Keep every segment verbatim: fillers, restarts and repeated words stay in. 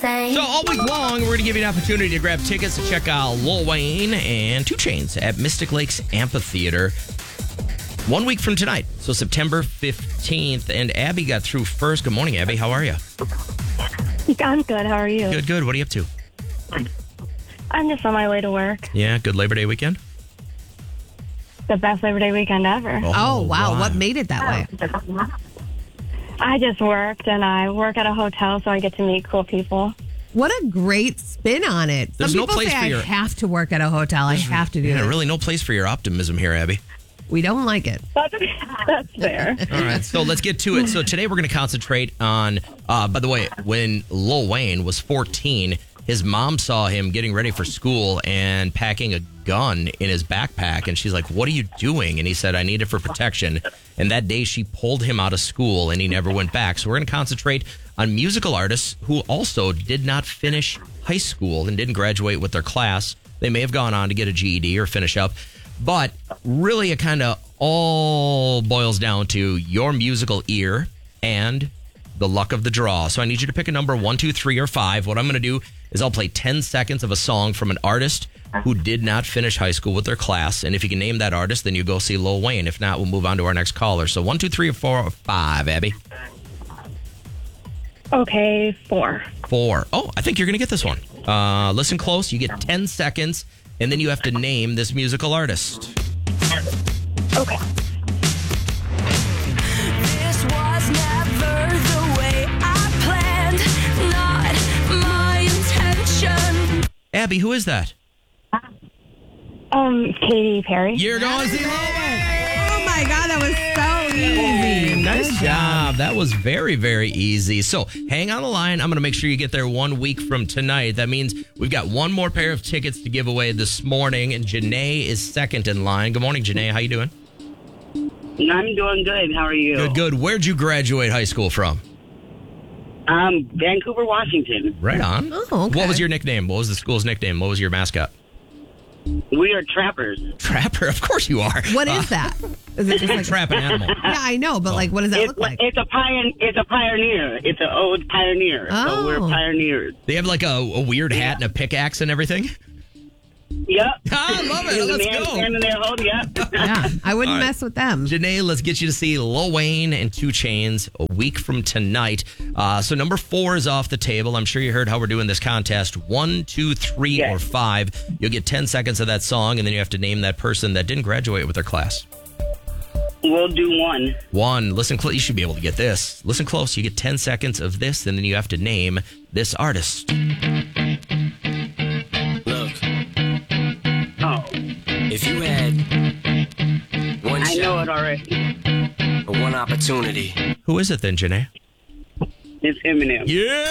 say. So all week long, we're going to give you an opportunity to grab tickets to check out Lil Wayne and two Chainz at Mystic Lakes Amphitheater one week from tonight. So September fifteenth. And Abby got through first. Good morning, Abby. How are you? I'm good. How are you? Good, good. What are you up to? I'm just on my way to work. Yeah, good Labor Day weekend? The best Labor Day weekend ever. Oh, oh wow. wow. What made it that way? I just worked, and I work at a hotel, so I get to meet cool people. What a great spin on it. There's Some no people place say for I your... have to work at a hotel. I have to do yeah, it. really no place for your optimism here, Abby. We don't like it. That's, that's fair. All right, so let's get to it. So today we're going to concentrate on, uh, by the way, when Lil Wayne was fourteen, his mom saw him getting ready for school and packing a gun in his backpack. And she's like, what are you doing? And he said, I need it for protection. And that day she pulled him out of school and he never went back. So we're going to concentrate on musical artists who also did not finish high school and didn't graduate with their class. They may have gone on to get a G E D or finish up. But really it kind of all boils down to your musical ear and the luck of the draw. So I need you to pick a number one, two, three, or five. What I'm going to do is I'll play ten seconds of a song from an artist who did not finish high school with their class. And if you can name that artist, then you go see Lil Wayne. If not, we'll move on to our next caller. So one, two, three, or four, or five, Abby? Okay, four. Four. Oh, I think you're going to get this one. Uh, listen close. You get ten seconds, and then you have to name this musical artist. Okay. This was never the way I planned, not my intention. Abby, who is that? Um, Katy Perry. You're going to see Lil Wayne. Oh my God, that was so easy. Nice job. That was very, very easy. So hang on the line. I'm going to make sure you get there one week from tonight. That means we've got one more pair of tickets to give away this morning. And Janae is second in line. Good morning, Janae. How you doing? I'm doing good. How are you? Good, good. Where'd you graduate high school from? Um, Vancouver, Washington. Right on. Oh, okay. What was your nickname? What was the school's nickname? What was your mascot? We are trappers. Trapper. Of course you are. What Uh, is that? Is it just like Trap an animal. Yeah, I know, but like, what does that It's, look like? it's a pioneer. It's a pioneer. It's an old pioneer. Oh. So we're pioneers. They have like a, a weird hat and a pickaxe and everything. Yep. I love it. And the Let's man go. standing there holding. Yep. Yeah, I wouldn't All right. mess with them. Janae, let's get you to see Lil Wayne and two Chainz a week from tonight. Uh, so number four is off the table. I'm sure you heard how we're doing this contest. One, two, three, Yes. or five. You'll get ten seconds of that song, and then you have to name that person that didn't graduate with their class. We'll do one. One. Listen close. You should be able to get this. Listen close. You get ten seconds of this, and then you have to name this artist. Look, Oh, if you had one I know shot it already. or one opportunity, Who is it then, Janae? It's Eminem. Yeah!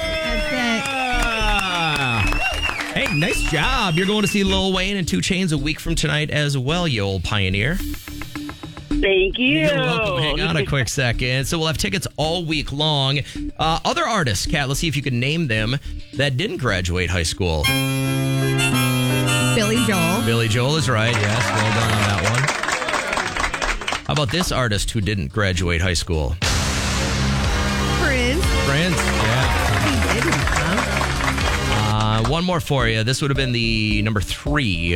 Hey, nice job. You're going to see Lil Wayne and two Chainz a week from tonight as well, you old pioneer. Thank you. You're welcome. Hang on a quick second. So we'll have tickets all week long. Uh, other artists, Kat, let's see if you can name them that didn't graduate high school. Billy Joel. Billy Joel is right. Yes, well done on that one. How about this artist who didn't graduate high school? Prince. Prince. Yeah. He didn't, huh? Uh, one more for you. This would have been the number three.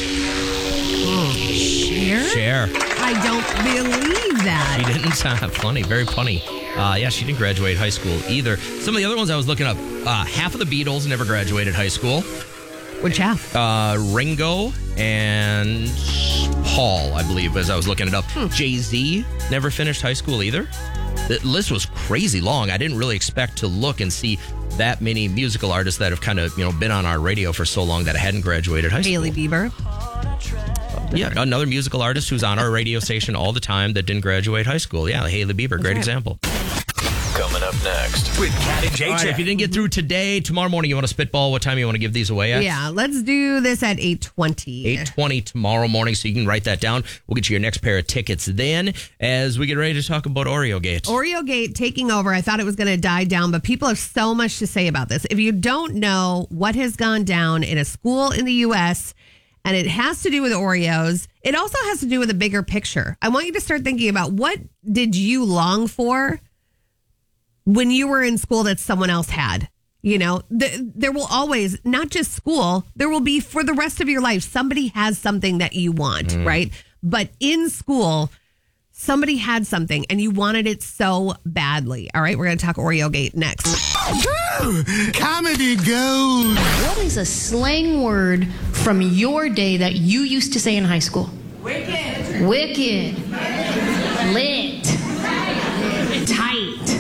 Cher? Cher. I don't believe that. She didn't. Uh, funny. Very funny. Uh, yeah, she didn't graduate high school either. Some of the other ones I was looking up, uh, half of the Beatles never graduated high school. Which half? Uh, Ringo and Paul, I believe, as I was looking it up. Hmm. Jay-Z never finished high school either. The list was crazy long. I didn't really expect to look and see that many musical artists that have kind of, you know, been on our radio for so long that hadn't graduated high school. Hailey Bieber. Yeah, another musical artist who's on our radio station all the time that didn't graduate high school. Yeah, Hailey Bieber, great right. example. Coming up next with Kat and J J. All right, if you didn't get through today, tomorrow morning you want to spitball, what time you want to give these away at? Yeah, let's do this at eight twenty. eight twenty tomorrow morning, so you can write that down. We'll get you your next pair of tickets then as we get ready to talk about Oreo Gate. Oreo Gate taking over. I thought it was going to die down, but people have so much to say about this. If you don't know what has gone down in a school in the U S, and it has to do with Oreos, it also has to do with a bigger picture. I want you to start thinking about, what did you long for when you were in school that someone else had? You know, th- there will always, not just school, there will be for the rest of your life, somebody has something that you want, Mm. right? But in school, somebody had something and you wanted it so badly. All right, we're going to talk Oreo Gate next. Comedy gold. What is a slang word from your day that you used to say in high school? Wicked. Wicked. Lit. Tight.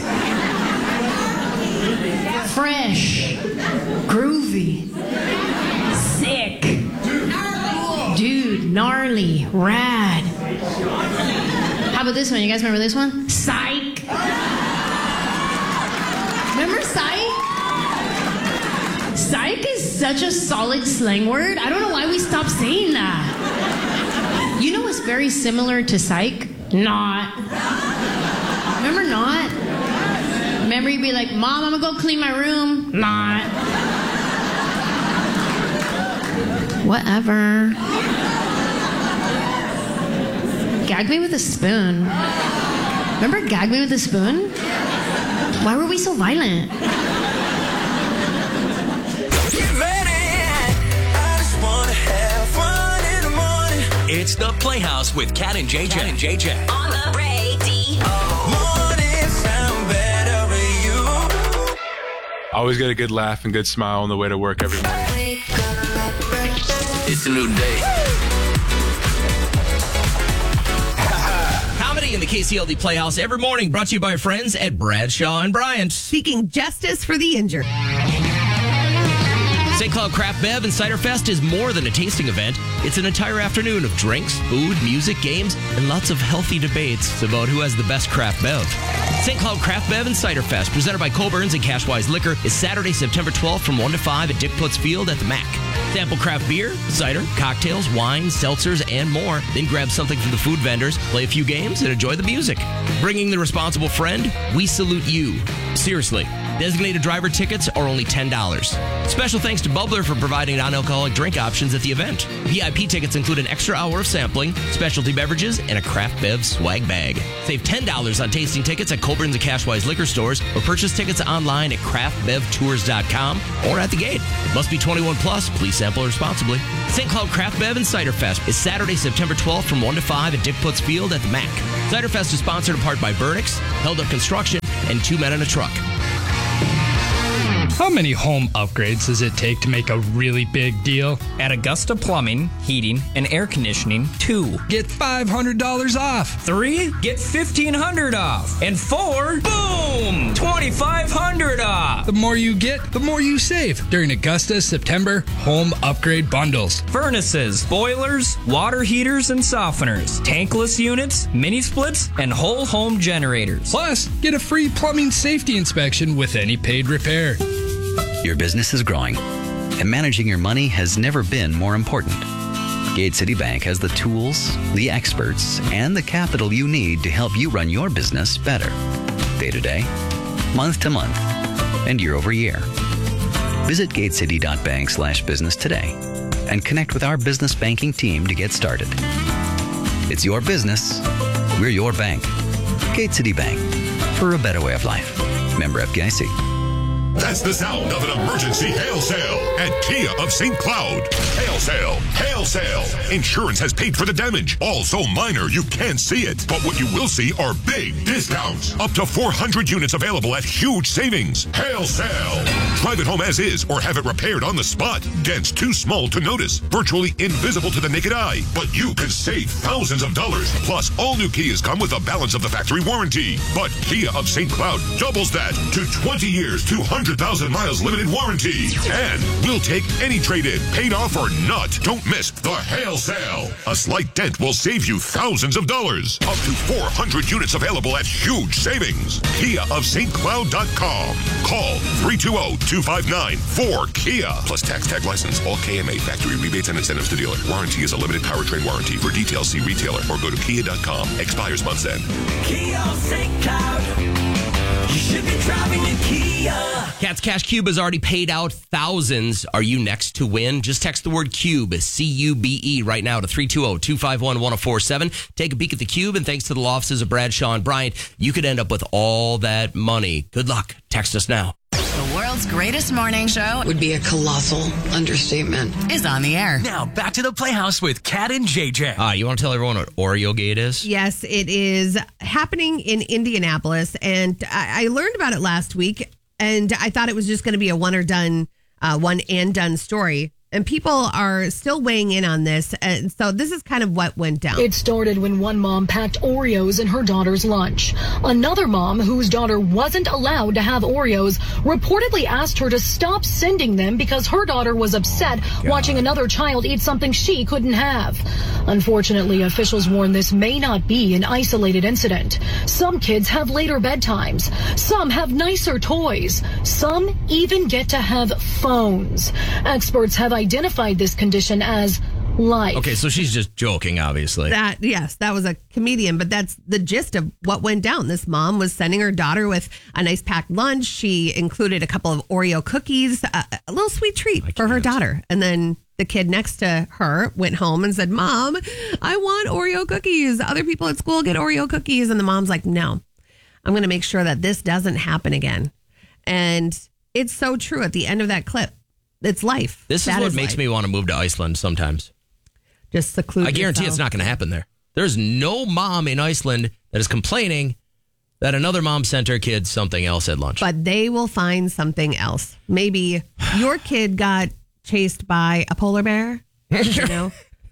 Fresh. Groovy. Sick. Dude, gnarly. Rad. How about this one? You guys remember this one? Psych. Remember psych? Psych is such a solid slang word. I don't know why we stopped saying that. You know what's very similar to psych? Not. Remember not? Remember you'd be like, Mom, I'm gonna go clean my room. Not. Whatever. Gag me with a spoon. Remember gag me with a spoon? Why were we so violent? Get ready. I just wanna have fun in the morning. It's the Playhouse with Cat and J J. Cat and J J. On the radio. Morning sound better with you. Always get a good laugh and good smile on the way to work every morning. It's a new day. Comedy in the K C L D Playhouse every morning, brought to you by our friends at Bradshaw and Bryant. Seeking justice for the injured. Saint Cloud Craft Bev and Cider Fest is more than a tasting event. It's an entire afternoon of drinks, food, music, games, and lots of healthy debates about who has the best craft bev. Saint Cloud Craft Bev and Cider Fest, presented by Coborn's and Cashwise Liquor, is Saturday, September twelfth from one to five at Dick Putz Field at the Mac. Sample craft beer, cider, cocktails, wine, seltzers, and more. Then grab something from the food vendors, play a few games, and enjoy the music. Bringing the responsible friend, we salute you. Seriously. Designated driver tickets are only ten dollars. Special thanks to Bubbler for providing non-alcoholic drink options at the event. V I P tickets include an extra hour of sampling, specialty beverages, and a craft bev swag bag. Save ten dollars on tasting tickets at Colburn's and Cashwise liquor stores, or purchase tickets online at craft bev tours dot com or at the gate. Must be twenty-one plus. Please sample responsibly. Saint Cloud Craft Bev and Cider Fest is Saturday, September twelfth from one to five at Dick Putz Field at the Mac. Cider Fest is sponsored in part by Burnix, Held Up Construction, and Two Men in a Truck. How many home upgrades does it take to make a really big deal? At Augusta Plumbing, Heating, and Air Conditioning, two. Get five hundred dollars off. Three, get fifteen hundred dollars off. And four, boom, twenty-five hundred dollars off. The more you get, the more you save during Augusta's September home upgrade bundles. Furnaces, boilers, water heaters and softeners, tankless units, mini splits, and whole home generators. Plus, get a free plumbing safety inspection with any paid repair. Your business is growing, and managing your money has never been more important. Gate City Bank has the tools, the experts, and the capital you need to help you run your business better. Day to day, month to month, and year over year. Visit gatecity.bank slash business today and connect with our business banking team to get started. It's your business. We're your bank. Gate City Bank, for a better way of life. Member F D I C. That's the sound of an emergency hail sale at Kia of Saint Cloud. Hail sale, hail sale. Insurance has paid for the damage. All so minor you can't see it. But what you will see are big discounts. Up to four hundred units available at huge savings. Hail sale. Drive it home as is or have it repaired on the spot. Dents too small to notice. Virtually invisible to the naked eye. But you can save thousands of dollars. Plus, all new Kias come with a balance of the factory warranty. But Kia of Saint Cloud doubles that to twenty years, two hundred thousand miles limited warranty. And we'll take any trade-in, paid off or not. Don't miss the hail sale. A slight dent will save you thousands of dollars. Up to four hundred units available at huge savings. Kia of Saint Cloud dot com. Call three two zero, two five nine, four Kia. Plus tax tag license. All K M A factory rebates and incentives to dealer. Warranty is a limited powertrain warranty. For details, see retailer or go to kia dot com. Expires month's end. Kia of Saint Cloud. You should be driving a Kia. Cat's Cash Cube has already paid out thousands. Are you next to win? Just text the word CUBE, C U B E, right now to three two zero, two five one, one zero four seven. Take a peek at the Cube, and thanks to the law offices of Bradshaw and Bryant, you could end up with all that money. Good luck. Text us now. The world world's greatest morning show Would be a colossal understatement. is on the air. Now back to the Playhouse with Kat and J J. Uh, you want to tell everyone what Oreo Gate is? Yes, it is happening in Indianapolis, and I, I learned about it last week, and I thought it was just going to be a one or done, uh, one and done story. And people are still weighing in on this. And so this is kind of what went down. It started when one mom packed Oreos in her daughter's lunch. Another mom, whose daughter wasn't allowed to have Oreos, reportedly asked her to stop sending them because her daughter was upset Oh, watching another child eat something she couldn't have. Unfortunately, officials warn this may not be an isolated incident. Some kids have later bedtimes. Some have nicer toys. Some even get to have phones. Experts have identified this condition as life. Okay, so she's just joking, obviously. That, yes, that was a comedian, but that's the gist of what went down. This mom was sending her daughter with a nice packed lunch. She included a couple of Oreo cookies, a, a little sweet treat for her daughter. And then the kid next to her went home and said, Mom, I want Oreo cookies. Other people at school get Oreo cookies. And the mom's like, no, I'm going to make sure that this doesn't happen again. And it's so true at the end of that clip. It's life. This is That what is makes life. me want to move to Iceland sometimes. Just seclude I guarantee yourself. it's not going to happen there. There's no mom in Iceland that is complaining that another mom sent her kids something else at lunch. But they will find something else. Maybe your kid got chased by a polar bear. You know?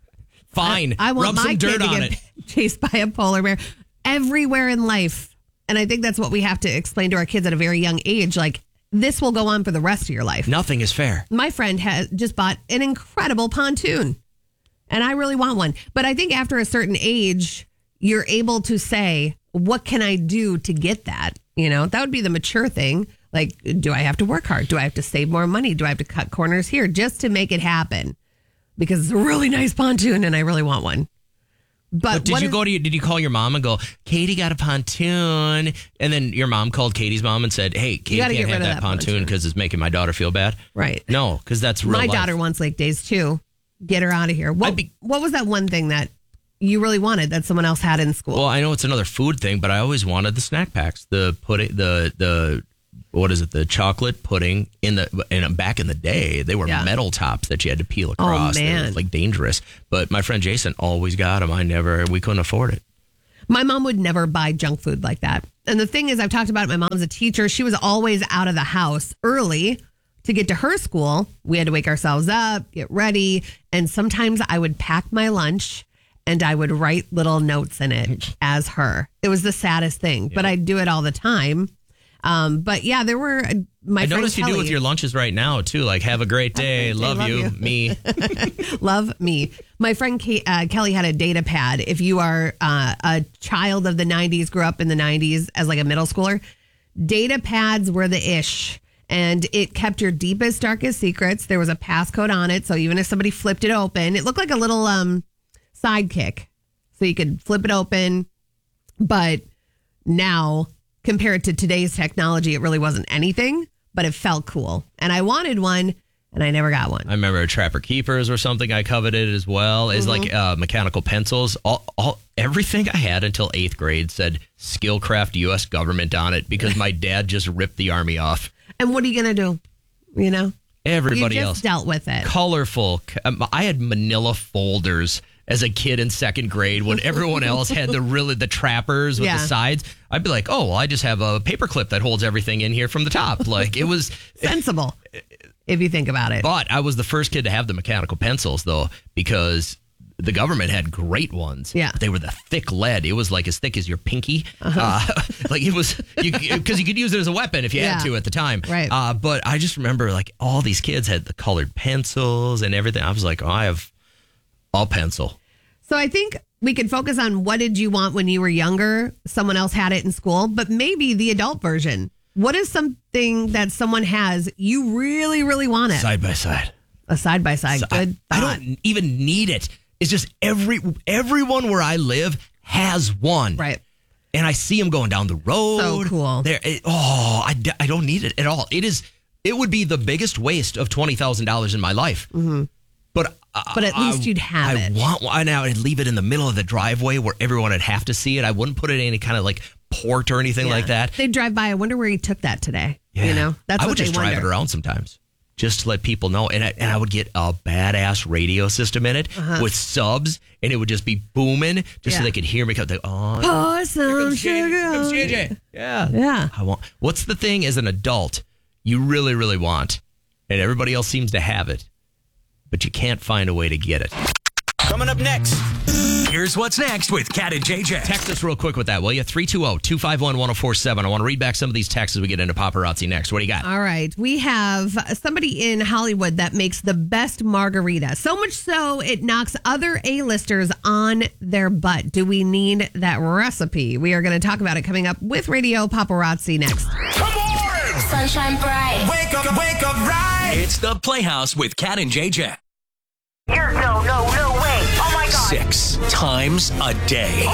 Fine. I, I want Rub my some dirt kid to on get it. chased by a polar bear everywhere in life. And I think that's what we have to explain to our kids at a very young age. Like, this will go on for the rest of your life. Nothing is fair. My friend has just bought an incredible pontoon, and I really want one. But I think after a certain age, you're able to say, what can I do to get that? You know, that would be the mature thing. Like, do I have to work hard? Do I have to save more money? Do I have to cut corners here just to make it happen? Because it's a really nice pontoon and I really want one. But, But did what you is- go to your, did you call your mom and go, Katie got a pontoon? And then your mom called Katie's mom and said, hey, Katie gotta can't get have rid that, of that pontoon pontoon. because it's making my daughter feel bad. Right. No, because that's real My life. daughter wants Lake Days too. Get her out of here. What, what was that one thing that you really wanted that someone else had in school? Well, I know it's another food thing, but I always wanted the snack packs. The pudding, the the what is it? The chocolate pudding in the and back in the day, they were Yeah. metal tops that you had to peel across. They were, man. like dangerous. But my friend Jason always got them. I never. We couldn't afford it. My mom would never buy junk food like that. And the thing is, I've talked about it. My mom's a teacher. She was always out of the house early to get to her school. We had to wake ourselves up, get ready. And sometimes I would pack my lunch and I would write little notes in it as her. It was the saddest thing, but I'd do it all the time. Um, but yeah, there were uh, my I friend noticed you do Kelly- with your lunches right now too. Like, have a great day, Have a great day, love, love you, you. me. Love me. My friend Kate, uh, Kelly had a data pad. If you are uh, a child of the nineties, grew up in the nineties as like a middle schooler, data pads were the ish. And it kept your deepest, darkest secrets. There was a passcode on it. So even if somebody flipped it open, it looked like a little um, sidekick. So you could flip it open. But now, compared to today's technology, it really wasn't anything, but it felt cool. And I wanted one, and I never got one. I remember Trapper Keepers or something I coveted as well. Is Mhm. like uh, mechanical pencils. All, all everything I had until eighth grade said Skillcraft U S government on it because my dad just ripped the army off. And what are you going to do? You know? Everybody you just else dealt with it. colorful. Um, I had manila folders as a kid in second grade when everyone else had the really the trappers with Yeah. the sides. I'd be like, oh, well, I just have a paperclip that holds everything in here from the top. Like it was sensible if you think about it. But I was the first kid to have the mechanical pencils though, because the government had great ones. Yeah. They were the thick lead. It was like as thick as your pinky. Uh-huh. Uh, like it was, because you, you could use it as a weapon if you Yeah. had to at the time. Right. Uh, but I just remember like all these kids had the colored pencils and everything. I was like, oh, I have all pencil. So I think we could focus on what did you want when you were younger? Someone else had it in school, but maybe the adult version. What is something that someone has you really, really want it? Side by side. A side by side. So Good. I, I thought. don't even need it. It's just every everyone where I live has one. Right. And I see them going down the road. So cool. There. Oh, I, d- I don't need it at all. It is. It would be the biggest waste of twenty thousand dollars in my life. Mm-hmm. But But at least I, you'd have I it. want one. Now I'd leave it in the middle of the driveway where everyone would have to see it. I wouldn't put it in any kind of like port or anything Yeah. like that. They drive by. I wonder where he took that today. Yeah. You know, that's I what would they just wonder. drive it around sometimes. Just to let people know. And I, and I would get a badass radio system in it Uh-huh. with subs, and it would just be booming just Yeah. so they could hear me. Go, oh, Pour some J J. sugar. Here comes J J. Yeah. Yeah. I want. What's the thing as an adult you really, really want, and everybody else seems to have it, but you can't find a way to get it? Coming up next, here's what's next with Cat and J J. Text us real quick with that, will you? three two zero, two five one, one zero four seven. I want to read back some of these texts as we get into paparazzi next. What do you got? All right. We have somebody in Hollywood that makes the best margarita. So much so, it knocks other A-listers on their butt. Do we need that recipe? We are going to talk about it coming up with Radio Paparazzi next. Sunshine bright. Wake up, wake up right. It's the Playhouse with Cat and J J. You're no, no, no way. Oh my God. Six times a day.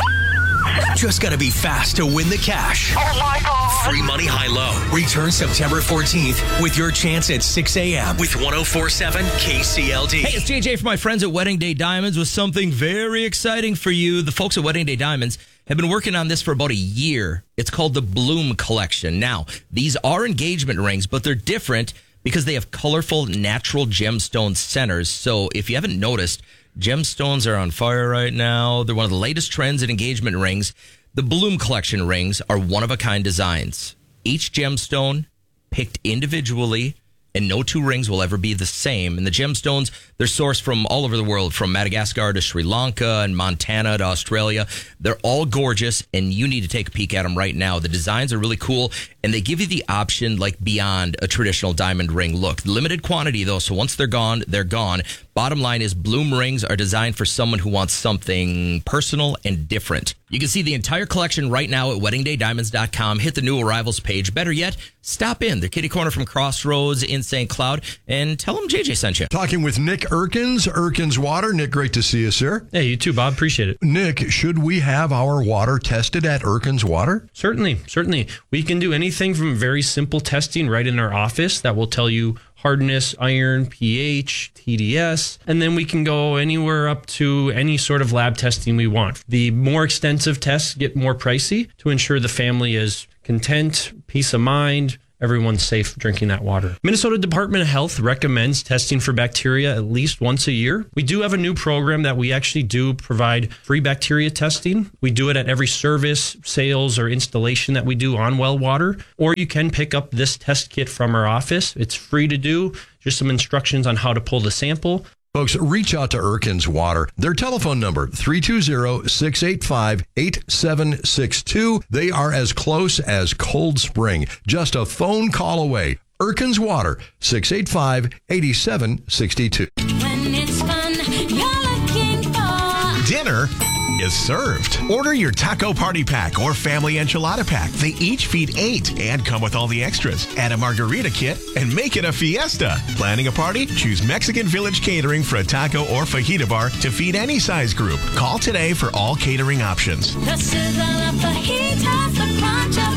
Just gotta be fast to win the cash. Oh my God. Free money high-low. Return September fourteenth with your chance at six a.m. with one oh four point seven K C L D. Hey, it's J J from my friends at Wedding Day Diamonds with something very exciting for you. The folks at Wedding Day Diamonds have been working on this for about a year. It's called the Bloom Collection. Now, these are engagement rings, but they're different because they have colorful natural gemstone centers. So if you haven't noticed, gemstones are on fire right now. They're one of the latest trends in engagement rings. The Bloom Collection rings are one-of-a-kind designs. Each gemstone picked individually, and no two rings will ever be the same. And the gemstones, they're sourced from all over the world, from Madagascar to Sri Lanka and Montana to Australia. They're all gorgeous, and you need to take a peek at them right now. The designs are really cool, and they give you the option like beyond a traditional diamond ring look. Limited quantity, though, so once they're gone, they're gone. Bottom line is Bloom rings are designed for someone who wants something personal and different. You can see the entire collection right now at wedding day diamonds dot com. Hit the new arrivals page. Better yet, stop in. They're kitty corner from Crossroads in Saint Cloud, and tell them J J sent you. Talking with Nick Erkins, Erkins Water. Nick, great to see you, sir. Hey, you too, Bob. Appreciate it. Nick, should we have our water tested at Erkins Water? Certainly, certainly. We can do anything from very simple testing right in our office that will tell you hardness, iron, pH, T D S, and then we can go anywhere up to any sort of lab testing we want. The more extensive tests get more pricey to ensure the family is content, peace of mind, everyone's safe drinking that water. Minnesota Department of Health recommends testing for bacteria at least once a year. We do have a new program that we actually do provide free bacteria testing. We do it at every service, sales, or installation that we do on well water. Or you can pick up this test kit from our office. It's free to do. Just some instructions on how to pull the sample. Folks, reach out to Erkins Water. Their telephone number, three two zero, six eight five, eight seven six two. They are as close as Cold Spring. Just a phone call away. Erkins Water, six eight five, eight seven six two. When it's fun, you're looking for Dinner is served. Order your taco party pack or family enchilada pack. They each feed eight and come with all the extras. Add a margarita kit and make it a fiesta. Planning a party? Choose Mexican Village Catering for a taco or fajita bar to feed any size group. Call today for all catering options. the sizzle of fajitas, the crunch of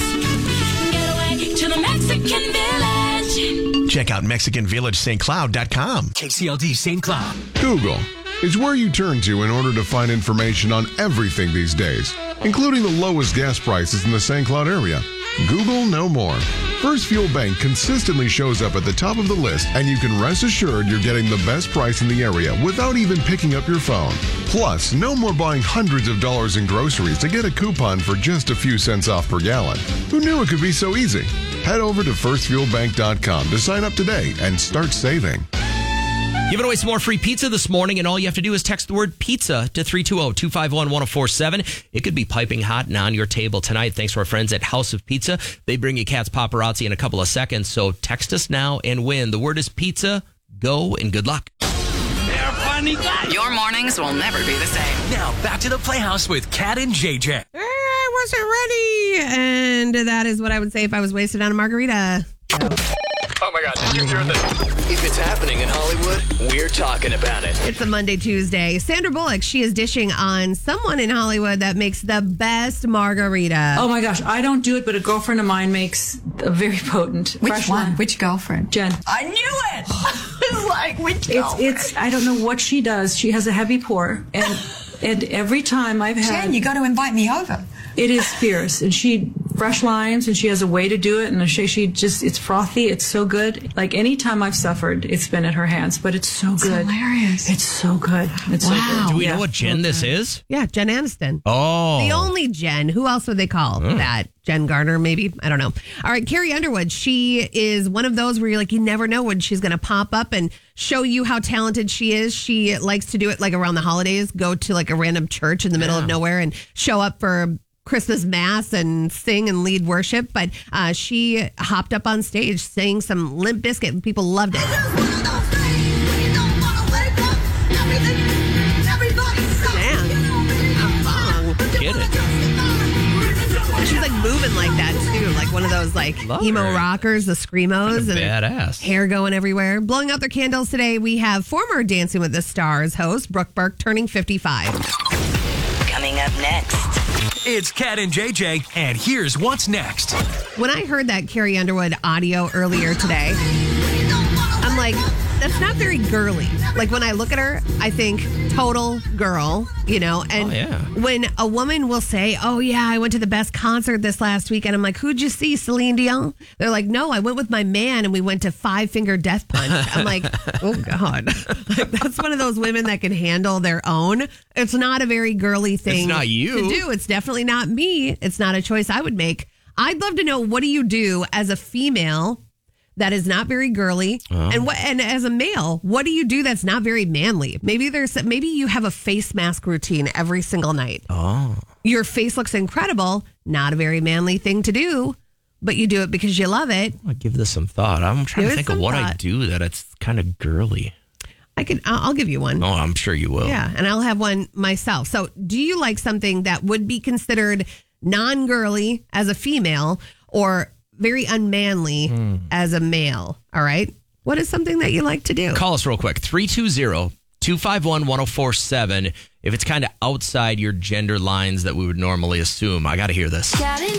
chips. Get away to the Mexican Village. Check out Mexican Village Saint Cloud dot com. K C L D Saint Cloud. Google is where you turn to in order to find information on everything these days, including the lowest gas prices in the Saint Cloud area. Google no more. First Fuel Bank consistently shows up at the top of the list, and you can rest assured you're getting the best price in the area without even picking up your phone. Plus, no more buying hundreds of dollars in groceries to get a coupon for just a few cents off per gallon. Who knew it could be so easy? Head over to first fuel bank dot com to sign up today and start saving. Giving away some more free pizza this morning, and all you have to do is text the word pizza to three two zero, two five one, one zero four seven. It could be piping hot and on your table tonight, thanks to our friends at House of Pizza. They bring you Cat's Paparazzi in a couple of seconds, so text us now and win. The word is pizza. Go, and good luck. They're funny guys. Your mornings will never be the same. Now, back to the Playhouse with Cat and J J. I wasn't ready. And that is what I would say if I was wasted on a margarita. Oh my God, did you hear this? If it's happening in Hollywood, we're talking about it. It's a Monday, Tuesday. Sandra Bullock, she is dishing on someone in Hollywood that makes the best margarita. Oh my gosh, I don't do it, but a girlfriend of mine makes a very potent. Which fresh one? one. Which girlfriend? Jen. I knew it. It's like which It's girlfriend? it's I don't know what she does. She has a heavy pour, and and every time I've had Jen, you got to invite me over. It is fierce, and she fresh limes, and she has a way to do it, and she, she just, it's frothy. It's so good. Like anytime I've suffered, it's been at her hands, but it's so good. It's hilarious. It's so good. It's Wow. so good. Do we Yeah. know what Jen this is? Yeah, Jen Aniston. Oh. The only Jen. Who else would they call Mm. that? Jen Garner, maybe? I don't know. All right, Carrie Underwood. She is one of those where you're like, you never know when she's going to pop up and show you how talented she is. She likes to do it like around the holidays, go to like a random church in the middle of nowhere and show up for Christmas mass and sing and lead worship. But uh, she hopped up on stage, sang some Limp Bizkit, and people loved it. Get it. She's like moving like that too, like one of those like Love emo her. rockers, the screamos, Kinda and badass. hair going everywhere. Blowing out their candles today, we have former Dancing with the Stars host Brooke Burke turning fifty-five. Coming up next. It's Cat and J J, and here's what's next. When I heard that Carrie Underwood audio earlier today, I'm like, that's not very girly. Like when I look at her, I think total girl, you know. And Oh, yeah. when a woman will say, "Oh yeah, I went to the best concert this last weekend," I'm like, "Who'd you see, Celine Dion?" They're like, "No, I went with my man and we went to Five Finger Death Punch." I'm like, "Oh God," Like, that's one of those women that can handle their own. It's not a very girly thing. It's not you. to do. It's definitely not me. It's not a choice I would make. I'd love to know, what do you do as a female that is not very girly, Oh. and what, and as a male, what do you do that's not very manly? Maybe there's maybe you have a face mask routine every single night. Oh. Your face looks incredible, not a very manly thing to do, but you do it because you love it. I'll give this some thought. I'm trying Give to it think of some what I thought. do that it's kind of girly. I can. I'll, I'll give you one. Oh, I'm sure you will. Yeah, and I'll have one myself. So, do you like something that would be considered non-girly as a female or very unmanly Hmm. as a male? All right. What is something that you like to do? Call us real quick. three two zero, two five one, one oh four seven. If it's kind of outside your gender lines that we would normally assume, I got to hear this.